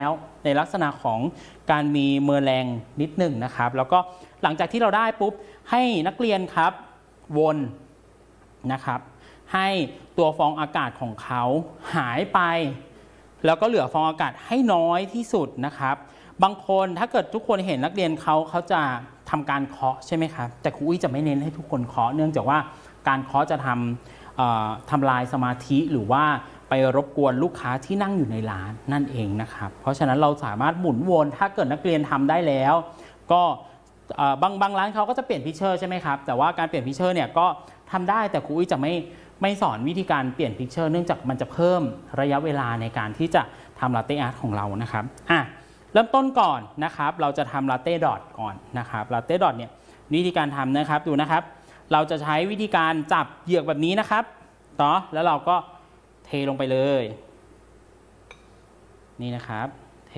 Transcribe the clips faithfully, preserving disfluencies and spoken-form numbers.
แล้วในลักษณะของการมีเมอร์แรงนิดหนึ่งนะครับแล้วก็หลังจากที่เราได้ปุ๊บให้นักเรียนครับวนนะครับให้ตัวฟองอากาศของเขาหายไปแล้วก็เหลือฟองอากาศให้น้อยที่สุดนะครับบางคนถ้าเกิดทุกคนเห็นนักเรียนเขาเขาจะทำการเคาะใช่ไหมครับแต่ครูอุ้ยจะไม่เน้นให้ทุกคนเคาะเนื่องจากว่าการเคาะจะทำทำลายสมาธิหรือว่าไปรบกวนลูกค้าที่นั่งอยู่ในร้านนั่นเองนะครับเพราะฉะนั้นเราสามารถหมุนวนถ้าเกิดนักเรียนทำได้แล้วก็บางบางร้านเขาก็จะเปลี่ยนพิเชอร์ใช่ไหมครับแต่ว่าการเปลี่ยนพิเชอร์เนี่ยก็ทำได้แต่ครูอุ้ยจะไม่ไม่สอนวิธีการเปลี่ยนพิเชอร์เนื่องจากมันจะเพิ่มระยะเวลาในการที่จะทำลาเต้อาร์ตของเรานะครับอ่ะเริ่มต้นก่อนนะครับเราจะทำลาเต้ดอทก่อนนะครับลาเต้ดอทเนี่ยวิธีการทำนะครับดูนะครับเราจะใช้วิธีการจับเหยือกแบบนี้นะครับต่อแล้วเราก็เทลงไปเลยนี่นะครับเท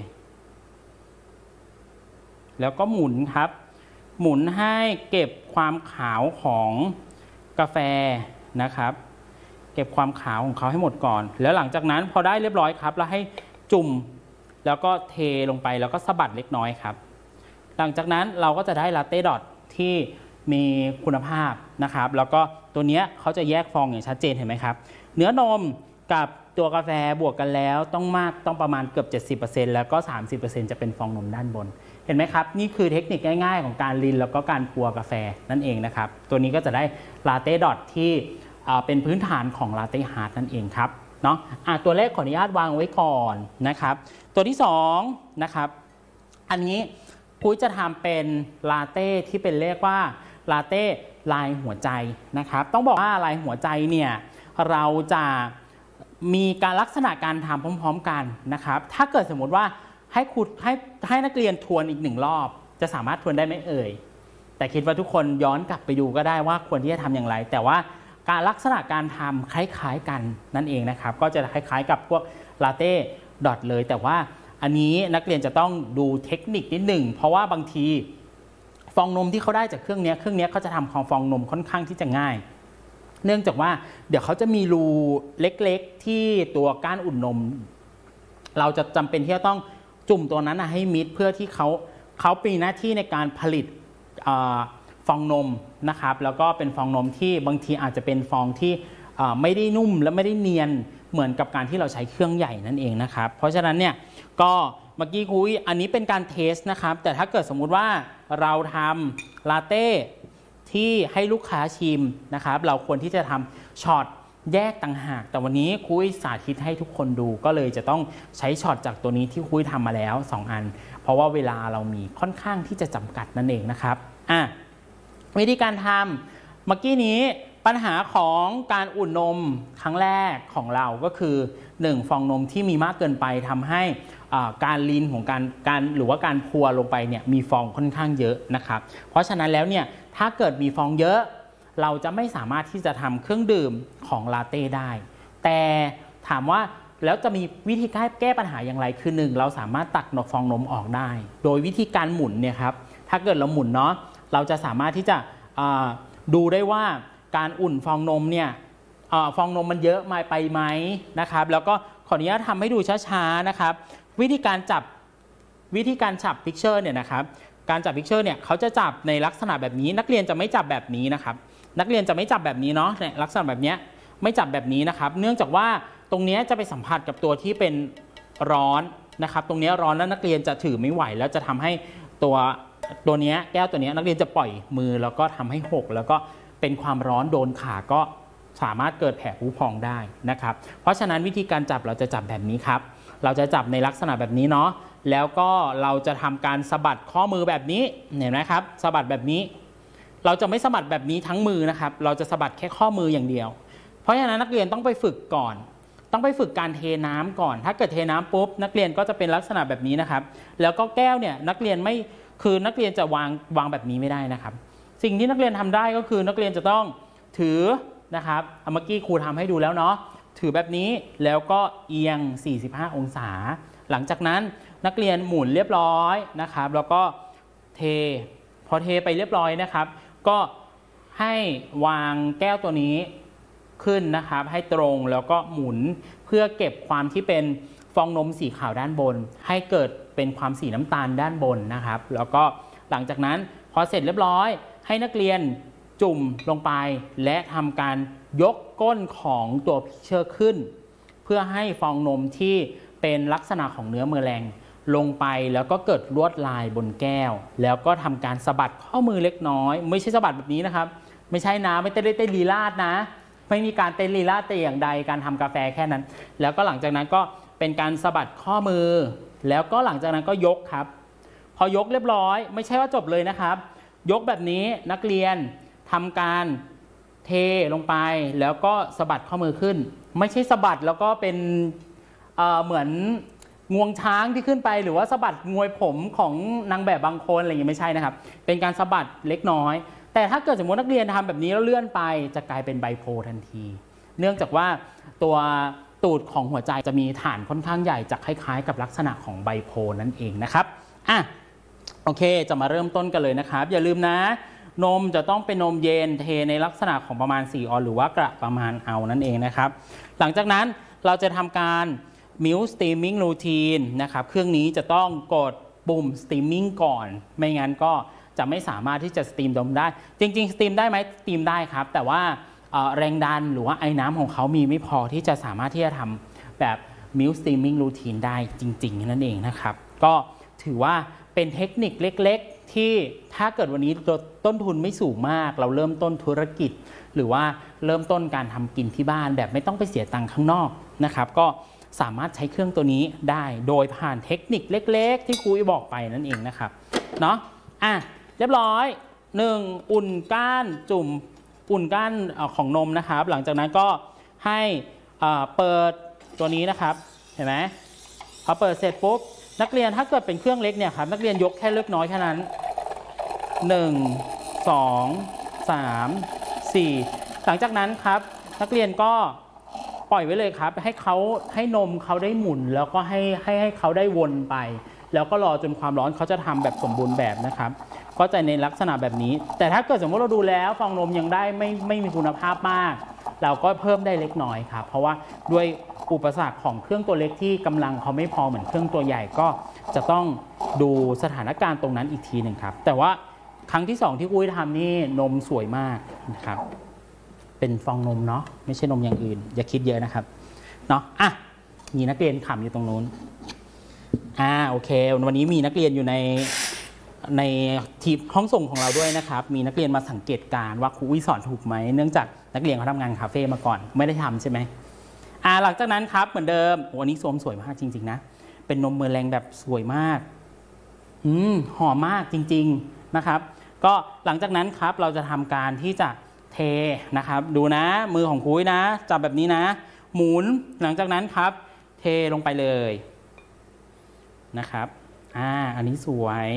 แล้วก็หมุนครับหมุนให้เก็บความขาวของกาแฟนะครับเก็บความขาวของเขาให้หมดก่อนแล้วหลังจากนั้นพอได้เรียบร้อยครับแล้วให้จุ่มแล้วก็เทลงไปแล้วก็สะบัดเล็กน้อยครับหลังจากนั้นเราก็จะได้ลาเต้ดอทที่มีคุณภาพนะครับแล้วก็ตัวนี้เขาจะแยกฟองอย่างชัดเจนเห็นไหมครับเนื้อนมกับตัวกาแฟบวกกันแล้วต้องมากต้องประมาณเกือบ เจ็ดสิบเปอร์เซ็นต์ แล้วก็ สามสิบเปอร์เซ็นต์ จะเป็นฟองนมด้านบนเห็นไหมครับนี่คือเทคนิคง่ายๆของการรินแล้วก็การคั่วกาแฟนั่นเองนะครับตัวนี้ก็จะได้ลาเต้ดอทที่เป็นพื้นฐานของลาเต้ฮาร์ดนั่นเองครับเนาะอ่ะตัวแรกขออนุญาตวางไว้ก่อนนะครับตัวที่สองนะครับอันนี้ปุ้ยจะทำเป็นลาเต้ที่เป็นเรียกว่าลาเต้ลายหัวใจนะครับต้องบอกว่าลายหัวใจเนี่ยเราจะมีการลักษณะการทำพร้อมๆกันนะครับถ้าเกิดสมมติว่าให้ครูให้ให้นักเรียนทวนอีกหนึ่งรอบจะสามารถทวนได้ไหมเอ่ยแต่คิดว่าทุกคนย้อนกลับไปดูก็ได้ว่าควรที่จะทำอย่างไรแต่ว่าการลักษณะการทำคล้ายๆกันนั่นเองนะครับก็จะคล้ายๆกับพวกลาเต้ดอทเลยแต่ว่าอันนี้นักเรียนจะต้องดูเทคนิคนิดหนึ่งเพราะว่าบางทีฟองนมที่เขาได้จากเครื่องนี้เครื่องนี้เขาจะทำของฟองนมค่อนข้างที่จะง่ายเนื่องจากว่าเดี๋ยวเขาจะมีรูเล็กๆที่ตัวก้านอุ่นนมเราจะจำเป็นที่จะต้องจุ่มตัวนั้นให้มิดเพื่อที่เขาเขามีหน้าที่ในการผลิตฟองนมนะครับแล้วก็เป็นฟองนมที่บางทีอาจจะเป็นฟองที่ไม่ได้นุ่มและไม่ได้เนียนเหมือนกับการที่เราใช้เครื่องใหญ่นั่นเองนะครับเพราะฉะนั้นเนี่ยก็เมื่อกี้คุยอันนี้เป็นการเทสนะครับแต่ถ้าเกิดสมมุติว่าเราทำลาเต้ที่ให้ลูกค้าชิมนะครับเราควรที่จะทำช็อตแยกต่างหากแต่วันนี้คุยสาธิตให้ทุกคนดูก็เลยจะต้องใช้ช็อตจากตัวนี้ที่คุยทำมาแล้วสองอันเพราะว่าเวลาเรามีค่อนข้างที่จะจำกัดนั่นเองนะครับอ่ะวิธีการทำเมื่อกี้นี้ปัญหาของการอุ่นนมครั้งแรกของเราก็คือหนึ่งฟองนมที่มีมากเกินไปทำให้การลีนของการการหรือว่าการพัวลงไปเนี่ยมีฟองค่อนข้างเยอะนะครับเพราะฉะนั้นแล้วเนี่ยถ้าเกิดมีฟองเยอะเราจะไม่สามารถที่จะทำเครื่องดื่มของลาเต้ได้แต่ถามว่าแล้วจะมีวิธีการแก้ปัญหาอย่างไรคือหนึ่งเราสามารถตักนกฟองนมออกได้โดยวิธีการหมุนเนี่ยครับถ้าเกิดเราหมุนเนาะเราจะสามารถที่จะดูได้ว่าการอุ่นฟองนมเนี่ยฟองนมมันเยอะไปไหมนะครับแล้วก็ขออนุญาตทำให้ดูช้าๆนะครับวิธีการจับวิธีการจับพิกเชอร์เนี่ยนะครับการจับพิกเชอร์เนี่ยเขาจะจับในลักษณะแบบนี้นักเรียนจะไม่จับแบบนี้นะครับนักเรียนจะไม่จับแบบนี้เนาะในลักษณะแบบนี้ไม่จับแบบนี้นะครับเนื่องจากว่าตรงนี้จะไปสัมผัสกับตัวที่เป็นร้อนนะครับตรงนี้ร้อนแล้วนักเรียนจะถือไม่ไหวแล้วจะทำให้ตัวตัวนี้แก้วตัวนี้นักเรียนจะปล่อยมือแล้วก็ทำให้หกแล้วก็เป็นความร้อนโดนขาก็สามารถเกิดแผลผุพองได้นะครับเพราะฉะนั้นวิธีการจับเราจะจับแบบนี้ครับเราจะจับในลักษณะแบบนี้เนาะแล้วก็เราจะทำการสะบัดข้อมือแบบนี้เห็นไหมครับสะบัดแบบนี้เราจะไม่สะบัดแบบนี้ทั้งมือนะครับเราจะสะบัดแค่ข้อมืออย่างเดียวเพราะฉะนั้นนักเรียนต้องไปฝึกก่อนต้องไปฝึกการเทน้ำก่อนถ้าเกิดเทน้ำปุ๊บนักเรียนก็จะเป็นลักษณะแบบนี้นะครับแล้วก็แก้วเนี่ยนักเรียนไม่คือนักเรียนจะวางวางแบบนี้ไม่ได้นะครับสิ่งที่นักเรียนทำได้ก็คือนักเรียนจะต้องถือนะครับเมื่อกี้ครูทำให้ดูแล้วเนาะถือแบบนี้แล้วก็เอียงสี่สิบห้าองศาหลังจากนั้นนักเรียนหมุนเรียบร้อยนะครับแล้วก็เทพอเทไปเรียบร้อยนะครับก็ให้วางแก้วตัวนี้ขึ้นนะครับให้ตรงแล้วก็หมุนเพื่อเก็บความที่เป็นฟองนมสีขาวด้านบนให้เกิดเป็นความสีน้ำตาลด้านบนนะครับแล้วก็หลังจากนั้นพอเสร็จเรียบร้อยให้นักเรียนจุ่มลงไปและทำการยกก้นของตัวพิเชอร์ขึ้นเพื่อให้ฟองนมที่เป็นลักษณะของเนื้อเมอแรงลงไปแล้วก็เกิดลวดลายบนแก้วแล้วก็ทำการสะบัดข้อมือเล็กน้อยไม่ใช่สะบัดแบบนี้นะครับไม่ใช่นะไม่ได้เต้นลีลาดนะไม่มีการเต้นลีลาดแต่อย่างใดการทำกาแฟแค่นั้นแล้วก็หลังจากนั้นก็เป็นการสะบัดข้อมือแล้วก็หลังจากนั้นก็ยกครับพอยกเรียบร้อยไม่ใช่ว่าจบเลยนะครับยกแบบนี้นักเรียนทำการเทลงไปแล้วก็สะบัดข้อมือขึ้นไม่ใช่สะบัดแล้วก็เป็น เอ่อ เหมือนงวงช้างที่ขึ้นไปหรือว่าสะบัดงวยผมของนางแบบบางคนอะไรอย่างนี้ไม่ใช่นะครับเป็นการสะบัดเล็กน้อยแต่ถ้าเกิดสมมตินักเรียนทำแบบนี้แล้วเลื่อนไปจะกลายเป็นไบโพลทันทีเนื่องจากว่าตัวตูดของหัวใจจะมีฐานค่อนข้างใหญ่จะคล้ายๆกับลักษณะของไบโพลนั่นเองนะครับอ่ะโอเคจะมาเริ่มต้นกันเลยนะครับอย่าลืมนะนมจะต้องเป็นนมเย็นเทในลักษณะของประมาณสี่ออนหรือว่ากระประมาณเอานั่นเองนะครับหลังจากนั้นเราจะทำการMilk Steaming Routine นะครับเครื่องนี้จะต้องกดปุ่ม Steaming ก่อนไม่งั้นก็จะไม่สามารถที่จะสตีมนมได้จริงๆสตีมได้ไหมสตีมได้ครับแต่ว่าแรงดันหรือว่าไอ้น้ำของเขามีไม่พอที่จะสามารถที่จะทำแบบ Milk Steaming Routine ได้จริงๆนั่นเองนะครับก็ถือว่าเป็นเทคนิคเล็กๆที่ถ้าเกิดวันนี้ต้นทุนไม่สูงมากเราเริ่มต้นธุรกิจหรือว่าเริ่มต้นการทำกินที่บ้านแบบไม่ต้องไปเสียตังค์ข้างนอกนะครับก็สามารถใช้เครื่องตัวนี้ได้โดยผ่านเทคนิคเล็กๆที่ครูบอกไปนั่นเองนะครับเนาะอ่ะเรียบร้อยหนึ่งอุ่นก้านจุ่มอุ่นก้านของนมนะครับหลังจากนั้นก็ให้เปิดตัวนี้นะครับเห็นไหมพอเปิดเสร็จปุ๊บนักเรียนถ้าเกิดเป็นเครื่องเล็กเนี่ยครับนักเรียนยกแค่เล็กน้อยแค่นั้นหนึ่ง สอง สาม สี่หลังจากนั้นครับนักเรียนก็ปล่อยไว้เลยครับให้เขาให้นมเขาได้หมุนแล้วก็ให้ให้ให้เขาได้วนไปแล้วก็รอจนความร้อนเขาจะทำแบบสมบูรณ์แบบนะครับก็จะในลักษณะแบบนี้แต่ถ้าเกิดสมมติเราดูแล้วฟองนมยังได้ไม่ไม่มีคุณภาพมากเราก็เพิ่มได้เล็กน้อยครับเพราะว่าด้วยอุปสรรคของเครื่องตัวเล็กที่กำลังเขาไม่พอเหมือนเครื่องตัวใหญ่ก็จะต้องดูสถานการณ์ตรงนั้นอีกทีหนึ่งครับแต่ว่าครั้งที่สองที่อุ้ยทำนี่นมสวยมากนะครับเป็นฟองนมเนาะไม่ใช่นมอย่างอื่นอย่าคิดเยอะนะครับเนาะอ่ะมีนักเรียนขำอยู่ตรงนู้นอ่าโอเควันนี้มีนักเรียนอยู่ในในทีมห้องส่งของเราด้วยนะครับมีนักเรียนมาสังเกตการว่าครูวิสอนถูกไหมเนื่องจากนักเรียนเขาทำงานคาเฟ่มาก่อนไม่ได้ทำใช่ไหมอ่าหลังจากนั้นครับเหมือนเดิมวันนี้โซมสวยมากจริงๆนะเป็นนมเมอแรงแบบสวยมากอืมหอมมากจริงๆนะครับก็หลังจากนั้นครับเราจะทำการที่จะเทนะครับดูนะมือของคุยนะจับแบบนี้นะหมุนหลังจากนั้นครับเทลงไปเลยนะครับอ่าอันนี้สวย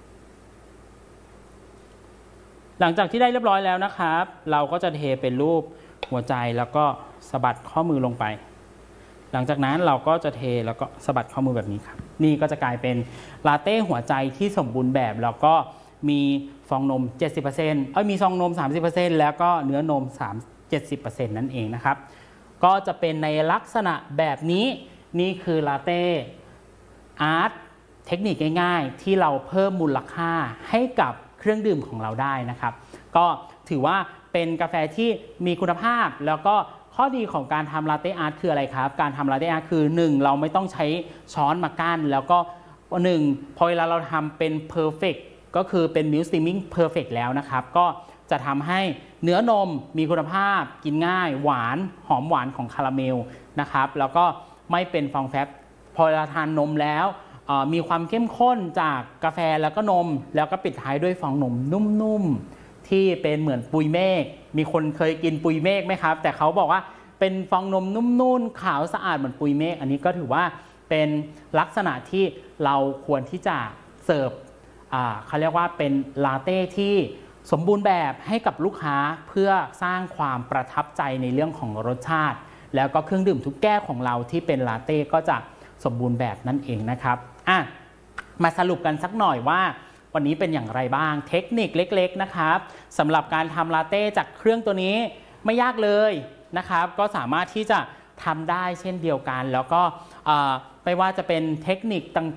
หลังจากที่ได้เรียบร้อยแล้วนะครับเราก็จะเทเป็นรูปหัวใจแล้วก็สะบัดข้อมือลงไปหลังจากนั้นเราก็จะเทแล้วก็สะบัดข้อมือแบบนี้ครับนี่ก็จะกลายเป็นลาเต้หัวใจที่สมบูรณ์แบบแล้วก็มีฟองนม เจ็ดสิบเปอร์เซ็นต์ เอ้ยมีฟองนม สามสิบเปอร์เซ็นต์ แล้วก็เนื้อนม เจ็ดสิบเปอร์เซ็นต์ นั่นเองนะครับก็จะเป็นในลักษณะแบบนี้นี่คือลาเต้อาร์ตเทคนิคง่ายๆที่เราเพิ่มมูลค่าให้กับเครื่องดื่มของเราได้นะครับก็ถือว่าเป็นกาแฟที่มีคุณภาพแล้วก็ข้อดีของการทำลาเต้อาร์ตคืออะไรครับการทำลาเต้อาร์ตคือหนึ่งเราไม่ต้องใช้ช้อนมากั้นแล้วก็หนึ่งพอเวลาเราทำเป็น perfectก็คือเป็น milk steaming perfect แล้วนะครับก็จะทำให้เนื้อนมมีคุณภาพกินง่ายหวานหอมหวานของคาราเมลนะครับแล้วก็ไม่เป็นฟองแฟบพอเวลาทานนมแล้วมีความเข้มข้นจากกาแฟแล้วก็นมแล้วก็ปิดท้ายด้วยฟองนมนุ่มๆที่เป็นเหมือนปุยเมฆมีคนเคยกินปุยเมฆไหมครับแต่เขาบอกว่าเป็นฟองนมนุ่มๆขาวสะอาดเหมือนปุยเมฆอันนี้ก็ถือว่าเป็นลักษณะที่เราควรที่จะเสิร์ฟเขาเรียกว่าเป็นลาเต้ที่สมบูรณ์แบบให้กับลูกค้าเพื่อสร้างความประทับใจในเรื่องของรสชาติแล้วก็เครื่องดื่มทุกแก้วของเราที่เป็นลาเต้ก็จะสมบูรณ์แบบนั่นเองนะครับอ่ะมาสรุปกันสักหน่อยว่าวันนี้เป็นอย่างไรบ้างเทคนิคเล็กๆนะครับสำหรับการทำลาเต้จากเครื่องตัวนี้ไม่ยากเลยนะครับก็สามารถที่จะทำได้เช่นเดียวกันแล้วก็ไม่ว่าจะเป็นเทคนิคต่าง